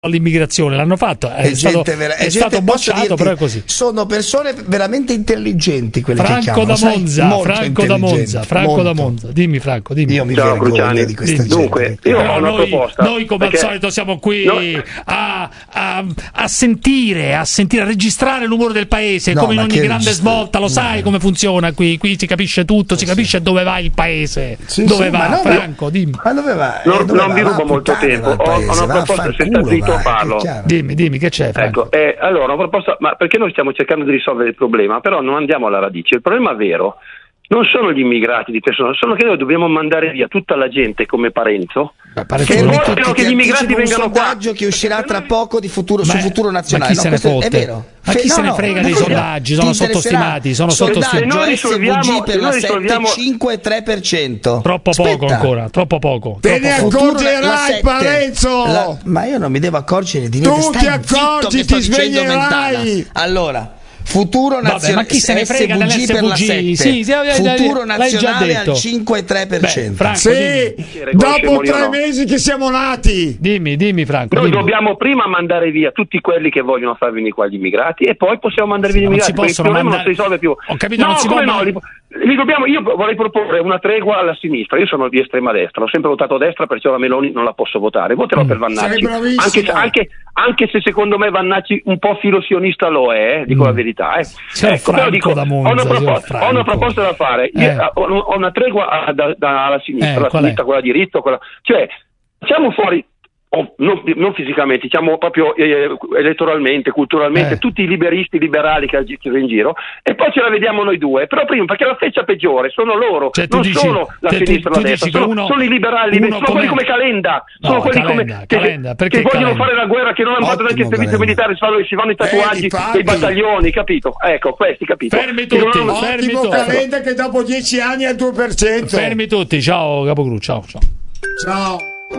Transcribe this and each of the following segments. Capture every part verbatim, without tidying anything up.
all'immigrazione, l'hanno fatto, è, è stato, vera- è, è gente, stato bocciato, dirti, però è così. Sono persone veramente intelligenti quelle Franco che chiamano, da sai, Monza, Franco da Monza, Franco molto. da Monza, dimmi Franco, dimmi. Io mi Ciao, vergogno Cruciani. di questa gente. Dunque, io ho una noi, proposta. Noi come perché... al solito siamo qui no. a, a, a sentire, a sentire, a registrare l'umore del paese, no, come in ogni grande registra... svolta, lo sai no. come funziona qui, qui si capisce tutto, si sì. capisce dove va il paese, sì, dove sì, va, no, Franco, dimmi. Ma dove va? Non, dove non va? vi rubo molto tempo, ho una proposta, se sta zitto parlo. Dimmi, dimmi, che c'è, Franco? Ecco, eh, allora, una proposta, ma perché noi stiamo cercando di risolvere il problema, però non andiamo alla radice. Il problema vero non sono gli immigrati di persona, sono che noi dobbiamo mandare via tutta la gente come Parenzo. Che vogliono che gli immigrati vengano un sondaggio qua. Che uscirà tra poco di futuro, ma, su Futuro Nazionale. Ma chi no, se ne fotte? È vero. Ma chi no, se ne no, frega no, dei no, sondaggi? Sono sottostimati, sono sottostimati. Sondaggio S V G per la risolviamo... sette, cinque e tre per cento. Troppo Aspetta. poco ancora, troppo poco. Te ne accorgerai, Parenzo! La... Ma io non mi devo accorgere di niente. Tu ti accorgi, ti sveglierai! Allora, Futuro Nazionale. Vabbè, ma chi se ne frega dell'S V G? Per la sette. Sì, sì, Futuro Nazionale al cinque e tre per cento. Beh, Franco, sì, dopo tre mesi che siamo nati. Dimmi, dimmi Franco. Noi dimmi. dobbiamo prima mandare via tutti quelli che vogliono far venire qua gli immigrati e poi possiamo mandare via gli immigrati. Non si possono il problema mandare... non si risolve più. Ho capito, no, non si come può no? Li, li dobbiamo... Io vorrei proporre una tregua alla sinistra. Io sono di estrema destra, ho sempre votato a destra, perciò la Meloni non la posso votare. Voterò mm. per Vannacci. Anche, anche, anche se secondo me Vannacci un po' filosionista lo è, eh, dico mm. la verità. Eh. Ecco, però dico, da Monza, ho, una proposta, ho una proposta da fare. Eh. Io, ho, ho una tregua da, da, alla sinistra, eh, la sinistra, è? quella di diritto, quella... cioè siamo fuori. Oh, non, non fisicamente, diciamo proprio eh, elettoralmente, culturalmente, eh. tutti i liberisti liberali che girano in giro, e poi ce la vediamo noi due. Però prima, perché la feccia peggiore sono loro, cioè, non dici, sono la te, sinistra e la destra, sono, uno, sono i liberali, sono come... quelli come Calenda, sono no, quelli Calenda, come Calenda, che, che vogliono Calenda? fare la guerra, che non hanno fatto neanche il servizio militare, si fanno, si fanno i tatuaggi Vedi, dei battaglioni, capito? Ecco, questi, capito? Fermi tutti, hanno... fermi Ottimo tutti. Calenda che dopo dieci anni è al due per cento. Fermi tutti, ciao Capogru, ciao, ciao. Ciao.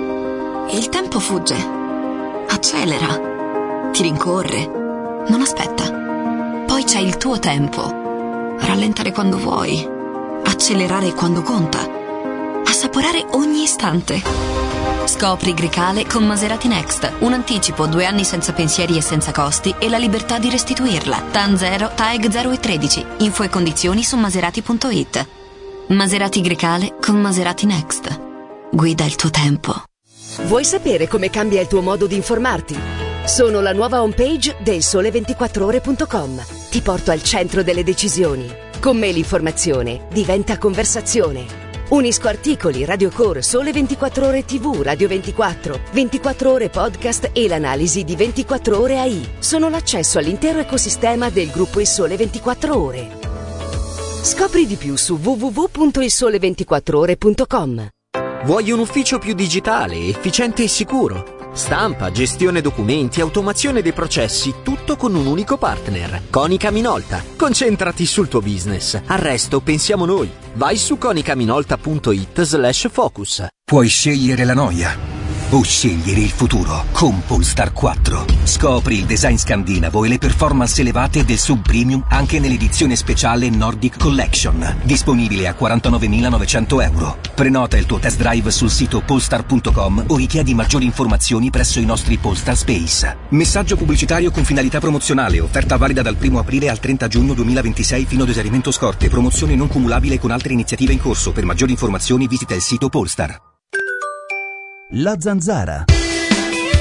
Il tempo fugge. Accelera, ti rincorre, non aspetta. Poi c'è il tuo tempo. Rallentare quando vuoi, accelerare quando conta, assaporare ogni istante. Scopri Grecale con Maserati Next. Un anticipo, due anni senza pensieri e senza costi e la libertà di restituirla. T A N zero, T A E G zero e tredici. Info e condizioni su maserati punto it. Maserati Grecale con Maserati Next. Guida il tuo tempo. Vuoi sapere come cambia il tuo modo di informarti? Sono la nuova homepage del sole ventiquattro ore punto com. Ti porto al centro delle decisioni. Con me l'informazione diventa conversazione. Unisco articoli, radiocore, Sole ventiquattro Ore tivù, Radio ventiquattro, ventiquattro Ore podcast e l'analisi di ventiquattro Ore A I. Sono l'accesso all'intero ecosistema del gruppo Il Sole ventiquattro Ore. Scopri di più su w w w punto il sole ventiquattro ore punto com. Vuoi un ufficio più digitale, efficiente e sicuro? Stampa, gestione documenti, automazione dei processi, tutto con un unico partner. Konica Minolta. Concentrati sul tuo business. Al resto pensiamo noi. Vai su konica minolta punto it slash focus. Puoi scegliere la noia o scegliere il futuro con Polestar quattro. Scopri il design scandinavo e le performance elevate del sub premium anche nell'edizione speciale Nordic Collection, disponibile a quarantanovemilanovecento euro. Prenota il tuo test drive sul sito polestar punto com o richiedi maggiori informazioni presso i nostri Polestar Space. Messaggio pubblicitario con finalità promozionale, offerta valida dal primo aprile al trenta giugno duemilaventisei fino ad esaurimento scorte, promozione non cumulabile con altre iniziative in corso. Per maggiori informazioni visita il sito Polestar. La Zanzara.